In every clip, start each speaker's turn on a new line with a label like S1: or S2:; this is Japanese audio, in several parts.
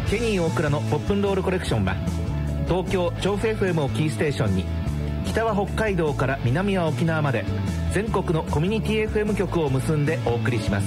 S1: ケニー大倉のポップンロールコレクションは東京調布 FM をキーステーションに北は北海道から南は沖縄まで全国のコミュニティ FM 局を結んでお送りします。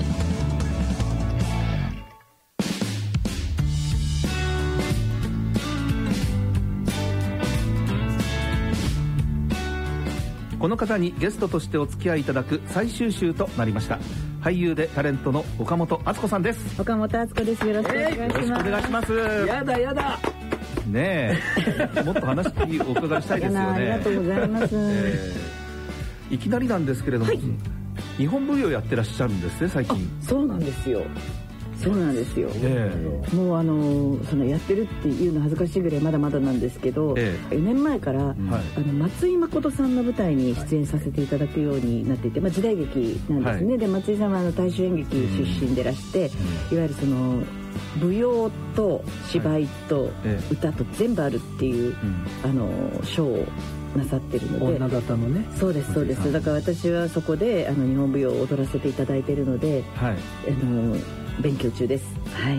S1: この方にゲストとしてお付き合いいただく最終週となりました。俳優でタレントの岡本敦子さんです。
S2: 岡本敦子です。よろしくお願いします。
S1: よろしくお願いします。
S3: やだやだ
S1: ねえもっと話お伺いしたいですよね。
S2: ありがとうございます、
S1: いきなりなんですけれども、はい、日本舞踊やってらっしゃるんですね最近。
S2: そうなんですよ。そうなんですよ、もうそのやってるっていうの恥ずかしいぐらいまだまだなんですけど、4年前から、松井誠さんの舞台に出演させていただくようになっていて、時代劇なんですね、で松井さんは大衆演劇出身でらして、いわゆるその舞踊と芝居と歌と全部あるっていう、ショーをなさってるので、
S3: 女方のね。
S2: そうですそうです。だから私はそこで日本舞踊を踊らせていただいているので、勉強中です。はい。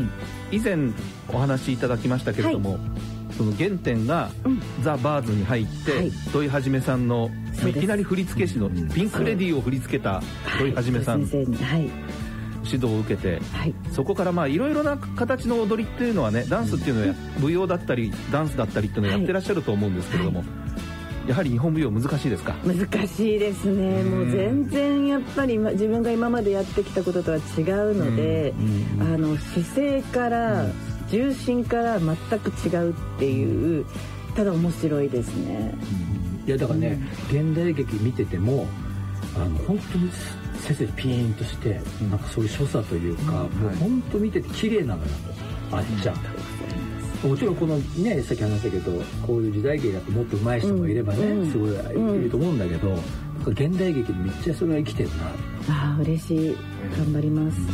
S1: 以前お話しいただきましたけれども、その原点がザ・バーズに入って、土井はじめさんのいきなり振付師のピンク・レディーを振り付けた土井はじめさん指導を受けて、そこからいろいろな形の踊りっていうのはね、ダンスっていうのは舞踊だったりダンスだったりっていうのをやってらっしゃると思うんですけれども、やはり日本舞踊難しいですか？
S2: 難しいですね。もう全然やっぱり自分が今までやってきたこととは違うので、姿勢から重心から全く違うっていう、ただ面白いですね。
S3: いやだからね、現代劇見てても本当に背筋ピーンとして、なんかそういう所作というか、もう本当見てて綺麗なのよ、あっちゃん。もちろんこのね、さっき話したけど、こういう時代劇だともっと上手い人もいればね、すごいいると思うんだけど、現代劇でめっちゃそれが生きてるな。
S2: 嬉しい。頑張ります。